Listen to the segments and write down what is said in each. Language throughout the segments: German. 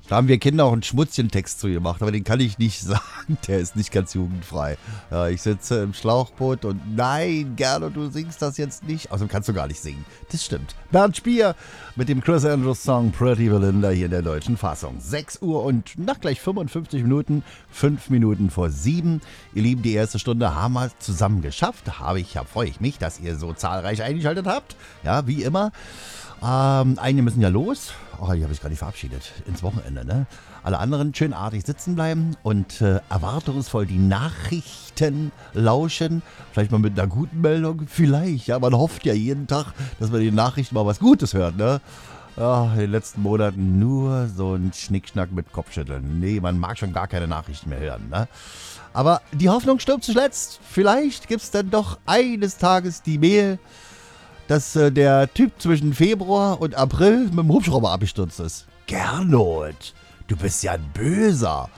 Da haben wir Kinder auch einen Schmutzchen-Text zu gemacht, aber den kann ich nicht sagen. Der ist nicht ganz jugendfrei. Ja, ich sitze im Schlauchboot und nein, Gernot, du singst das jetzt nicht. Außerdem kannst du gar nicht singen. Das stimmt. Bernd Spier mit dem Chris Andrews Song Pretty Belinda hier in der deutschen Fassung. 6 Uhr und nach gleich 55 Minuten, 5 Minuten vor 7. Ihr Lieben, die erste Stunde haben wir zusammen geschafft. Freue ich mich, dass ihr so zahlreich eingeschaltet habt. Ja, wie immer. Einige müssen ja los. Oh, die habe ich gar nicht verabschiedet. Ins Wochenende, ne? Alle anderen schön artig sitzen bleiben und erwartungsvoll die Nachrichten lauschen. Vielleicht mal mit einer guten Meldung. Vielleicht, ja. Man hofft ja jeden Tag, dass man in den Nachrichten mal was Gutes hört, ne? Ja, in den letzten Monaten nur so ein Schnickschnack mit Kopfschütteln. Nee, man mag schon gar keine Nachrichten mehr hören, ne? Aber die Hoffnung stirbt zuletzt. Vielleicht gibt es dann doch eines Tages die Mail, dass der Typ zwischen Februar und April mit dem Hubschrauber abgestürzt ist. Gernot, du bist ja ein Böser.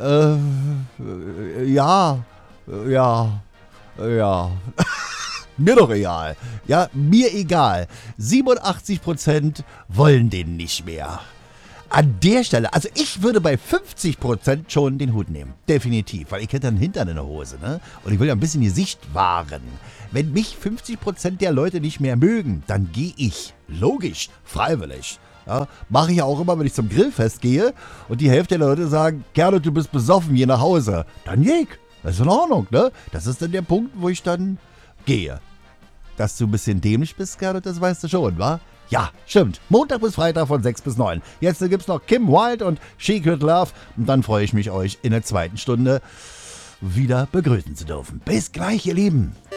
Ja. Mir doch egal. Ja, mir egal. 87% wollen den nicht mehr. An der Stelle, also ich würde bei 50% schon den Hut nehmen. Definitiv, weil ich hätte einen Hintern in der Hose, ne? Und ich will ja ein bisschen Gesicht wahren. Wenn mich 50% der Leute nicht mehr mögen, dann gehe ich. Logisch, freiwillig. Ja, mache ich ja auch immer, wenn ich zum Grillfest gehe und die Hälfte der Leute sagen, Gernot, du bist besoffen, geh nach Hause. Dann gehe ich. Das ist in Ordnung, ne? Das ist dann der Punkt, wo ich dann gehe. Dass du ein bisschen dämlich bist, Gernot, das weißt du schon, wa? Ja, stimmt. Montag bis Freitag von 6 bis 9. Jetzt gibt's noch Kim Wilde und She Could Love. Und dann freue ich mich, euch in der zweiten Stunde wieder begrüßen zu dürfen. Bis gleich, ihr Lieben.